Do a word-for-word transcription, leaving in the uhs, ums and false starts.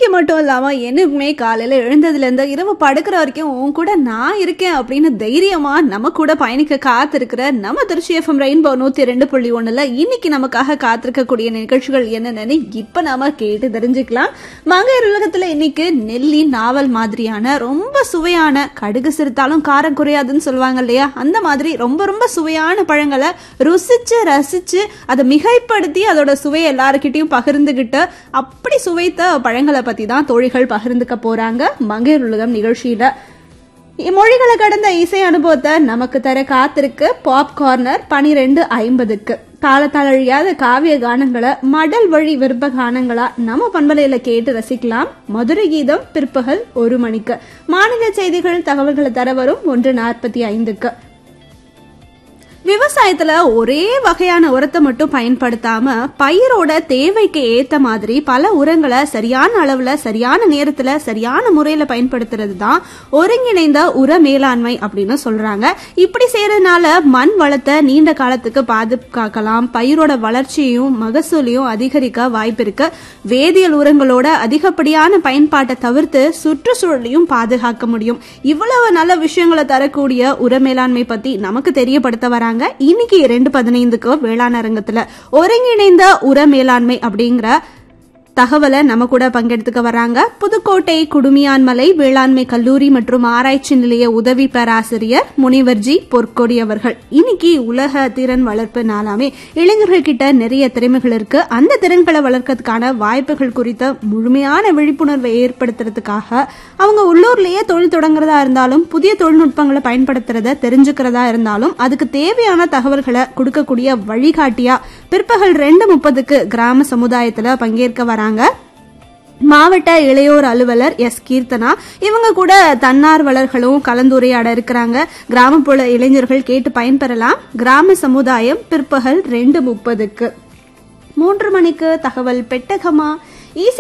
இன்னைக்கு மட்டும் இல்லாம என்னைக்குமே காலையில எழுந்ததுல இருந்து இரவு படுக்கிற வரைக்கும் உன் கூட நான் இருக்கேன் அப்படின்னு தைரியமா நம்ம கூட பயணிக்க காத்திருக்கிற நம்ம திருச்சி எஃப்எம் ரெயின்போ நூத்தி ரெண்டு புள்ளி ஒண்ணுல இன்னைக்கு நமக்காக காத்திருக்கக்கூடிய நிகழ்ச்சிகள் என்னென்னு இப்ப நாம கேட்டு தெரிஞ்சுக்கலாம். மங்கையர் உலகத்துல இன்னைக்கு நெல்லி நாவல் மாதிரியான ரொம்ப சுவையான, கடுகு சிறுத்தாலும் காரம் குறையாதுன்னு சொல்லுவாங்க இல்லையா, அந்த மாதிரி ரொம்ப ரொம்ப சுவையான பழங்களை ருசிச்சு ரசிச்சு அதை மிகைப்படுத்தி அதோட சுவையை எல்லாருக்கிட்டையும் பகிர்ந்துகிட்டு அப்படி சுவைத்த பழங்களை பத்தி தான் தோழிகள் பகிர்ந்துக்க போறாங்க மங்கையர் உலகம் நிகழ்ச்சியில. மொழிகளை கடந்த இசை அனுபவத்தை நமக்கு தர காத்திருக்கு பாப் கார்னர் பனிரெண்டு ஐம்பதுக்கு. காலத்தால் அழியாத காவிய கானங்களை மடல் வழி விருப்ப கானங்களா நம்ம பண்பலையில கேட்டு ரசிக்கலாம். மதுரை கீதம் பிற்பகல் ஒரு மணிக்கு. மாநில செய்திகள் தகவல்களை தர வரும் ஒன்று நாற்பத்தி ஐந்துக்கு. விவசாயத்துல ஒரே வகையான உரத்தை மட்டும் பயன்படுத்தாம பயிரோட தேவைக்கு ஏத்த மாதிரி பல உரங்களை சரியான அளவுல சரியான நேரத்துல சரியான முறையில பயன்படுத்துறது தான் ஒருங்கிணைந்த உர மேலாண்மை அப்படின்னு சொல்றாங்க. இப்படி செய்யறதுனால மண் வளத்தை நீண்ட காலத்துக்கு பாதுகாக்கலாம், பயிரோட வளர்ச்சியையும் மகசூலையும் அதிகரிக்க வாய்ப்பு இருக்கு. வேதியியல் உரங்களோட அதிகப்படியான பயன்பாட்டை தவிர்த்து சுற்றுச்சூழலையும் பாதுகாக்க முடியும். இவ்வளவு நல்ல விஷயங்களை தரக்கூடிய உர மேலாண்மை பத்தி நமக்கு தெரியப்படுத்த வராங்க இன்னைக்கு ரெண்டு பதினைந்துக்கு வேளாண் அரங்கத்துல. ஒருங்கிணைந்த உர மேலாண்மை அப்படிங்கிற தகவலை நம்ம கூட பங்கெடுத்துக்க வராங்க புதுக்கோட்டை குடுமியான்மலை வேளாண்மை கல்லூரி மற்றும் ஆராய்ச்சி நிலைய உதவி பேராசிரியர் முனிவர் ஜி பொற்கொடி அவர்கள். இன்னைக்கு உலக திறன் வளர்ப்பு நாளாமே இளைஞர்கள் கிட்ட நிறைய திறமைகள் இருக்கு, அந்த திறன்களை வளர்க்கறதுக்கான வாய்ப்புகள் குறித்த முழுமையான விழிப்புணர்வை ஏற்படுத்துறதுக்காக அவங்க உள்ளூர்லயே தொழில் தொடங்குறதா இருந்தாலும் புதிய தொழில்நுட்பங்களை பயன்படுத்துறத தெரிஞ்சுக்கிறதா இருந்தாலும் அதுக்கு தேவையான தகவல்களை கொடுக்கக்கூடிய வழிகாட்டியா பிற்பகல் ரெண்டு முப்பதுக்கு கிராம சமுதாயத்துல பங்கேற்க வராங்க மாவட்ட இளையோர் அலுவலர் எஸ் கீர்த்தனா. இவங்க கூட தன்னார்வலர்களும் கலந்துரையாட இருக்கிறாங்க. கிராமப்புற இளைஞர்கள் கேட்டு பயன்பெறலாம். கிராம சமுதாயம் பிற்பகல் ரெண்டு முப்பதுக்கு. மூன்று மணிக்கு தகவல் பெட்டகமா